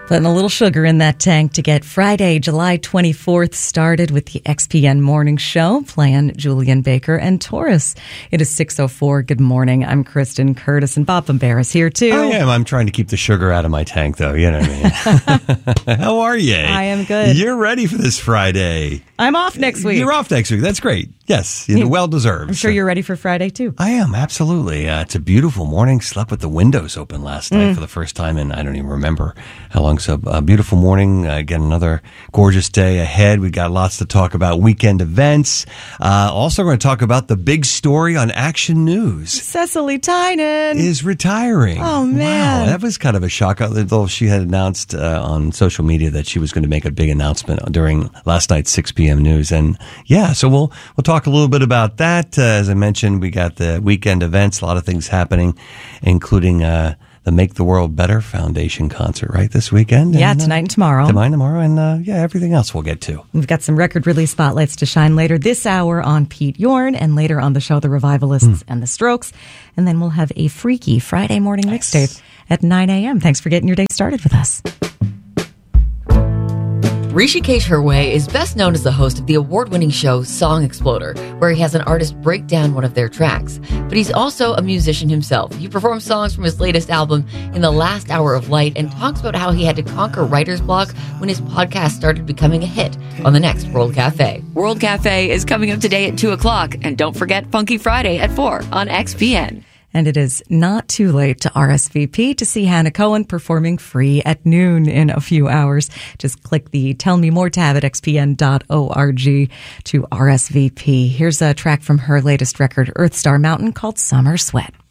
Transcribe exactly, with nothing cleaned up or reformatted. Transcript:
Putting a little sugar in that tank to get Friday, July twenty-fourth started with the X P N Morning Show, playing Julian Baker and Taurus. It is six oh four. Good morning. I'm Kristen Curtis, and Bob Bombera is here, too. I am. I'm trying to keep the sugar out of my tank, though. You know what I mean? How are you? I am good. You're ready for this Friday. I'm off next week. You're off next week. That's great. Yes, you know, well-deserved. I'm sure you're ready for Friday, too. I am, absolutely. Uh, it's a beautiful morning. Slept with the windows open last night mm. for the first time, and I don't even remember how long. So a beautiful morning. Uh, again, another gorgeous day ahead. We got lots to talk about. Weekend events. Uh, also, we're going to talk about the big story on Action News. Cecily Tynan is retiring. Oh, man. Wow, that was kind of a shock. Although she had announced uh, on social media that she was going to make a big announcement during last night's six p.m. news. And yeah, so we'll we'll talk a little bit about that. Uh, as I mentioned, we got the weekend events, a lot of things happening, including uh, the Make the World Better Foundation concert, right, this weekend? Yeah, and, uh, tonight and tomorrow. Tonight and tomorrow, and uh, yeah, everything else we'll get to. We've got some record release spotlights to shine later this hour on Pete Yorn, and later on the show, The Revivalists mm. and The Strokes. And then we'll have a freaky Friday morning nice. mixtape at nine a.m. Thanks for getting your day started with us. Rishikesh Hirway is best known as the host of the award-winning show Song Exploder, where he has an artist break down one of their tracks. But he's also a musician himself. He performs songs from his latest album, In the Last Hour of Light, and talks about how he had to conquer writer's block when his podcast started becoming a hit on the next World Cafe. World Cafe is coming up today at two o'clock, and don't forget Funky Friday at four on X P N. And it is not too late to R S V P to see Hannah Cohen performing free at noon in a few hours. Just click the Tell Me More tab at x p n dot org to R S V P. Here's a track from her latest record, Earthstar Mountain, called Summer Sweat.